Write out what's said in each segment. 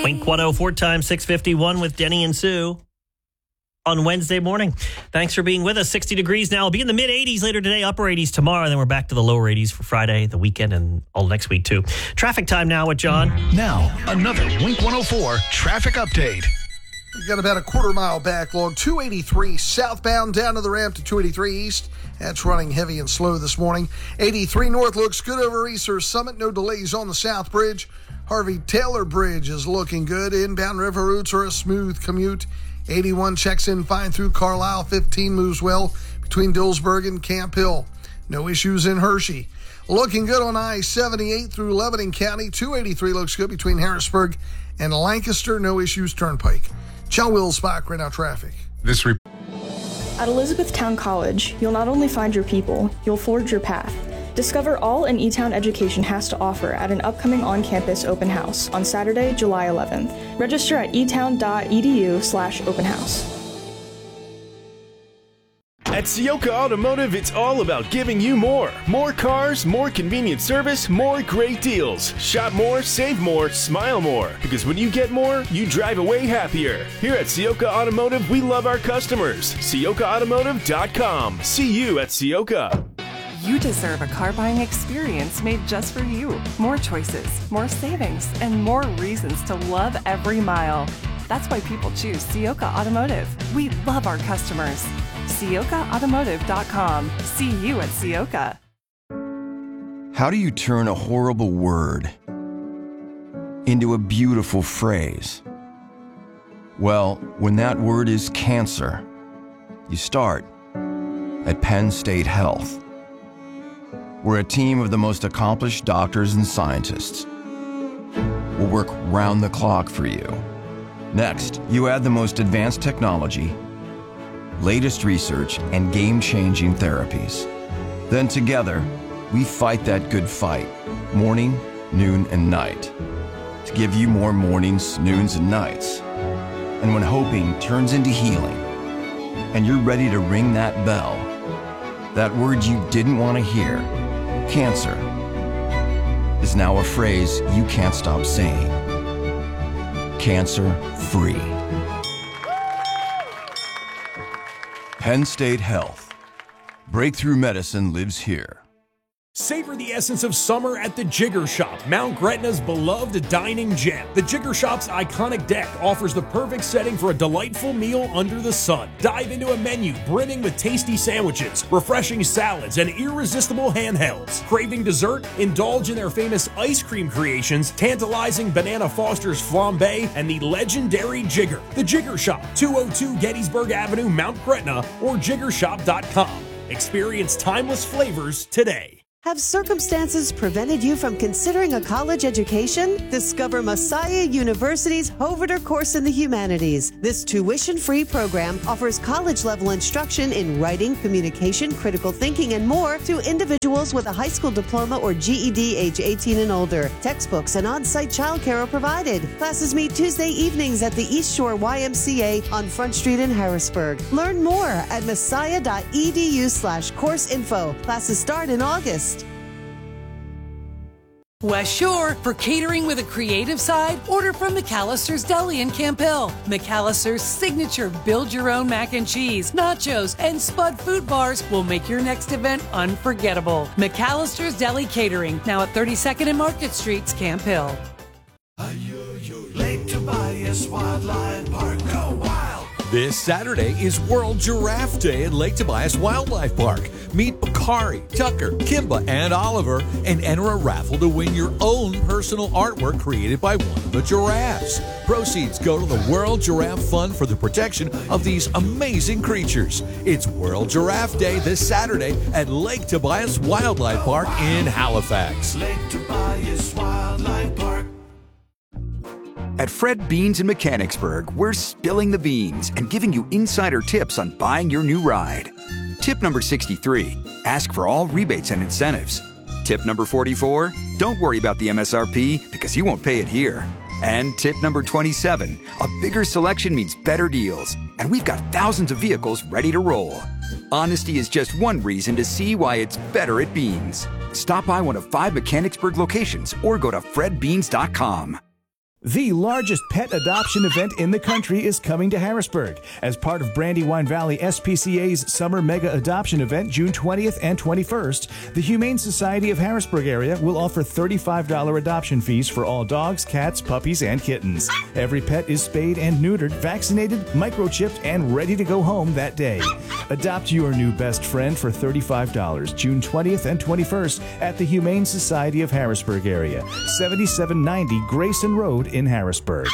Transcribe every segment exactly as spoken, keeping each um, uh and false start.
Wink one oh four times six fifty-one with Denny and Sue on Wednesday morning. Thanks for being with us. sixty degrees now. It'll be in the mid eighties later today, upper eighties tomorrow. And then we're back to the lower eighties for Friday, the weekend, and all next week, too. Traffic time now with John. Now, another Wink one oh four traffic update. We've got about a quarter mile backlog. two eighty-three southbound down to the ramp to two eighty-three east. That's running heavy and slow this morning. eighty-three north looks good over Easter Summit. No delays on the South Bridge. Harvey Taylor Bridge is looking good. Inbound river routes are a smooth commute. eighty-one checks in fine through Carlisle. fifteen moves well between Dillsburg and Camp Hill. No issues in Hershey. Looking good on I seventy-eight through Lebanon County. two eighty-three looks good between Harrisburg and Lancaster. No issues Turnpike. John Wills, Spot right now traffic. This report. At Elizabethtown College, you'll not only find your people, you'll forge your path. Discover all an E-Town education has to offer at an upcoming on-campus open house on Saturday, July eleventh. Register at etown.edu slash open house. At Ciocca Automotive, it's all about giving you more. More cars, more convenient service, more great deals. Shop more, save more, smile more. Because when you get more, you drive away happier. Here at Ciocca Automotive, we love our customers. Ciocca Automotive dot com. See you at Ciocca. You deserve a car buying experience made just for you. More choices, more savings, and more reasons to love every mile. That's why people choose Ciocca Automotive. We love our customers. Ciocca Automotive dot com. See you at Ciocca. How do you turn a horrible word into a beautiful phrase? Well, when that word is cancer, you start at Penn State Health. We're a team of the most accomplished doctors and scientists. We'll work round the clock for you. Next, you add the most advanced technology, latest research, and game-changing therapies. Then together, we fight that good fight, morning, noon, and night, to give you more mornings, noons, and nights. And when hoping turns into healing, and you're ready to ring that bell, that word you didn't want to hear, cancer, is now a phrase you can't stop saying. Cancer-free. Penn State Health. Breakthrough medicine lives here. Savor the essence of summer at the Jigger Shop, Mount Gretna's beloved dining gem. The Jigger Shop's iconic deck offers the perfect setting for a delightful meal under the sun. Dive into a menu brimming with tasty sandwiches, refreshing salads, and irresistible handhelds. Craving dessert? Indulge in their famous ice cream creations, tantalizing Banana Foster's flambe, and the legendary Jigger. The Jigger Shop, two oh two Gettysburg Avenue, Mount Gretna, or jigger shop dot com. Experience timeless flavors today. Have circumstances prevented you from considering a college education? Discover Messiah University's Hovater course in the humanities. This tuition-free program offers college-level instruction in writing, communication, critical thinking, and more to individuals with a high school diploma or G E D age eighteen and older. Textbooks and on-site childcare are provided. Classes meet Tuesday evenings at the East Shore Y M C A on Front Street in Harrisburg. Learn more at messiah.edu slash course info. Classes start in August. West Shore, for catering with a creative side, order from McAllister's Deli in Camp Hill. McAllister's signature build-your-own mac and cheese, nachos, and Spud food bars will make your next event unforgettable. McAllister's Deli Catering, now at thirty-second and Market Streets, Camp Hill. Lake Tobias Wildlife Park, go wild! This Saturday is World Giraffe Day at Lake Tobias Wildlife Park. Meet Bakari, Tucker, Kimba, and Oliver and enter a raffle to win your own personal artwork created by one of the giraffes. Proceeds go to the World Giraffe Fund for the protection of these amazing creatures. It's World Giraffe Day this Saturday at Lake Tobias Wildlife Park in Halifax. Lake Tobias Wildlife Park. At Fred Beans in Mechanicsburg, we're spilling the beans and giving you insider tips on buying your new ride. Tip number sixty-three, ask for all rebates and incentives. Tip number forty-four, don't worry about the M S R P because you won't pay it here. And tip number twenty-seven, a bigger selection means better deals, and we've got thousands of vehicles ready to roll. Honesty is just one reason to see why it's better at Beans. Stop by one of five Mechanicsburg locations or go to fred beans dot com. The largest pet adoption event in the country is coming to Harrisburg. As part of Brandywine Valley S P C A's Summer Mega Adoption Event, June twentieth and twenty-first, the Humane Society of Harrisburg area will offer thirty-five dollars adoption fees for all dogs, cats, puppies, and kittens. Every pet is spayed and neutered, vaccinated, microchipped, and ready to go home that day. Adopt your new best friend for thirty-five dollars, June twentieth and twenty-first at the Humane Society of Harrisburg area, seventy-seven ninety Grayson Road in Harrisburg.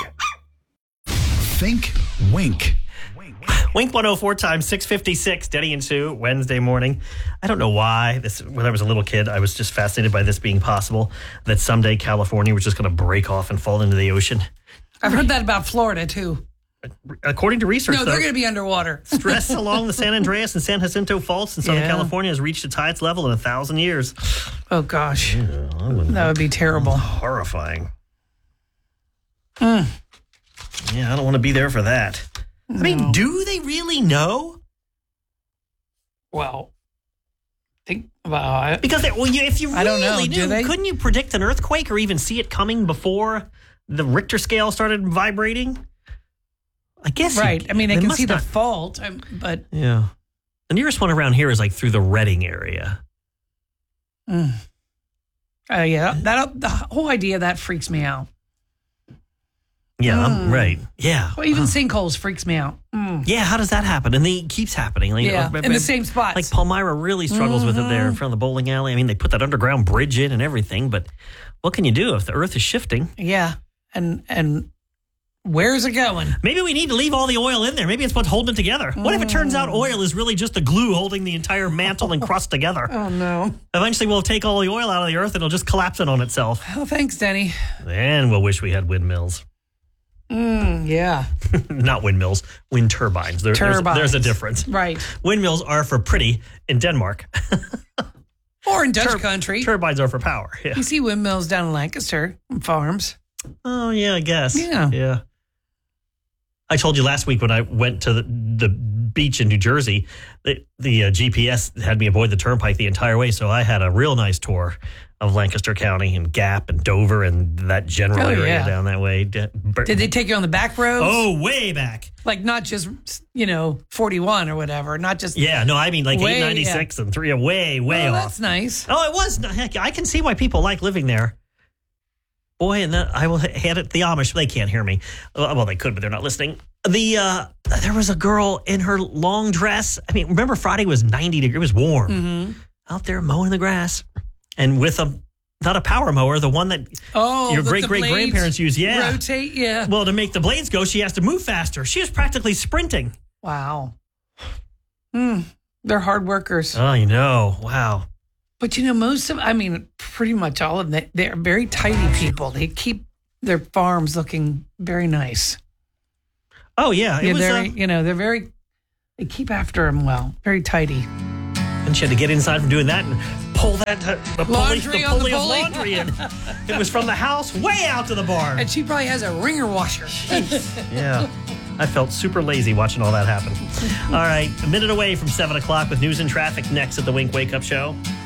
Think Wink. Wink one oh four times six fifty-six, Denny and Sue, Wednesday morning. I don't know why. This, when I was a little kid, I was just fascinated by this being possible, that someday California was just going to break off and fall into the ocean. I've heard that about Florida, too. According to research, no, though, they're going to be underwater. stress along the San Andreas and San Jacinto faults in Southern Yeah. California has reached its highest level in a thousand years. Oh, gosh. Yeah, that would be terrible. Horrifying. Mm. Yeah, I don't want to be there for that. No. I mean, do they really know? Well, think about it. Because they, well, you, if you really I don't know, knew, do they? couldn't you predict an earthquake or even see it coming before the Richter scale started vibrating? I guess. Right. You, I mean, they, they can must see not, the fault, um, but... Yeah. The nearest one around here is like through the Redding area. Mm. Uh, yeah, that the whole idea of that freaks me out. Yeah, Mm. I'm right. Yeah. Well, even sinkholes freaks me out. Mm. Yeah, how does that happen? And it keeps happening. Like, Yeah, uh, in the same spots. Like Palmyra really struggles with it there in front of the bowling alley. I mean, they put that underground bridge in and everything, but what can you do if the earth is shifting? Yeah, and and where's it going? Maybe we need to leave all the oil in there. Maybe it's what's holding it together. What if it turns out oil is really just the glue holding the entire mantle and crust together? Oh, no. Eventually, we'll take all the oil out of the earth and it'll just collapse it on itself. Oh, thanks, Denny. And we'll wish we had windmills. Mm, yeah. Not windmills, wind turbines. There, Turbines. There's, there's a difference. Right. Windmills are for pretty in Denmark. Or in Dutch Tur- country. Turbines are for power. Yeah. You see windmills down in Lancaster, farms. Oh, yeah, I guess. Yeah. Yeah. I told you last week when I went to the, the beach in New Jersey, the, the uh, G P S had me avoid the turnpike the entire way, so I had a real nice tour of Lancaster County and Gap and Dover and that general Oh, area yeah. down that way. Did they take you on the back roads? Oh, way back. Like not just, you know, forty-one or whatever, not just... Yeah, no, I mean like Way, eight ninety-six and three, way, way Oh, off. that's nice. Oh, it was. Heck, I can see why people like living there. Boy, and that I will hand it the Amish. They can't hear me. Well, they could, but they're not listening. The uh, there was a girl in her long dress. I mean, remember Friday was ninety degrees. It was warm Mm-hmm. out there mowing the grass, and with a not a power mower, the one that Oh, your let great the great blades grandparents used. Yeah, rotate, yeah. Well, to make the blades go, she has to move faster. She was practically sprinting. Wow. Mm, they're hard workers. Oh, you know, wow. But you know, most of, I mean, pretty much all of them, they're very tidy people. They keep their farms looking very nice. Oh, yeah. It yeah was, they're, uh, you know, they're very, they keep after them well, very tidy. And she had to get inside from doing that and pull that uh, the pulley, Laundry the on the pulley of pulley. laundry in. It was from the house way out to the barn. And she probably has a ringer washer. Yeah. I felt super lazy watching all that happen. All right, a minute away from seven o'clock with news and traffic next at the Wink Wake Up Show.